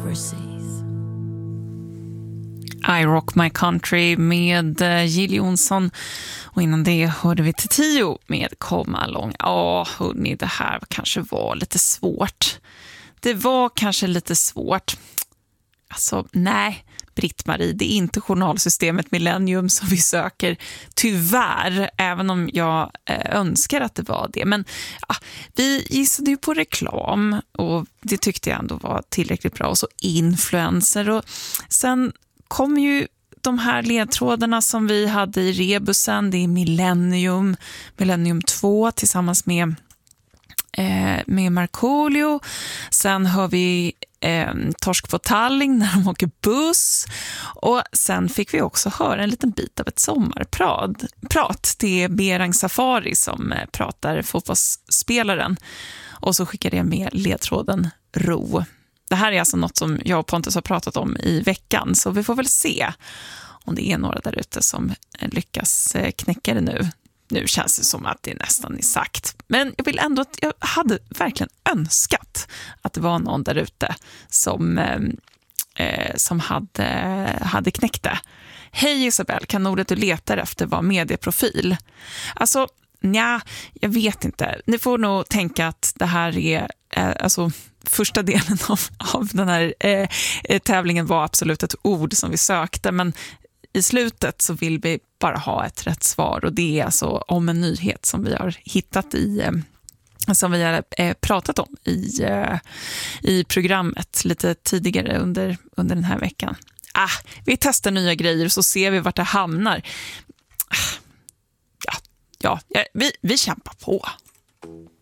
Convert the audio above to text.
overseas. I Rock My Country med Jill Johnson, och innan det hörde vi till 10 med Come Along. Ja, hörni, det här kanske var lite svårt. Det var kanske lite svårt. Alltså, nej, Britt-Marie, det är inte journalsystemet Millennium som vi söker, tyvärr, även om jag önskar att det var det. Men ja, vi gissade ju på reklam, och det tyckte jag ändå var tillräckligt bra. Och så influencer, och sen kom ju de här ledtrådarna som vi hade i rebusen. Det är Millennium 2 tillsammans med Markoolio. Sen hör vi Torsk på Tallinn när de åker buss, och sen fick vi också höra en liten bit av ett sommarprat. Det är Berang Safari som pratar fotbollsspelaren, och så skickade jag med ledtråden ro. Det här är alltså något som jag och Pontus har pratat om i veckan, så vi får väl se om det är några där ute som lyckas knäcka det nu. Nu känns det som att det nästan är sagt. Men jag vill ändå att jag hade verkligen önskat att det var någon där ute som hade knäckt det. Hej Isabel, kan ordet du letar efter vara medieprofil? Alltså, nja, jag vet inte. Ni får nog tänka att det här är alltså första delen av den här tävlingen var absolut ett ord som vi sökte, men i slutet så vill vi bara ha ett rätt svar, och det är alltså om en nyhet som vi har hittat som vi har pratat om i programmet lite tidigare under den här veckan. Vi testar nya grejer så ser vi vart det hamnar. Vi kämpar på.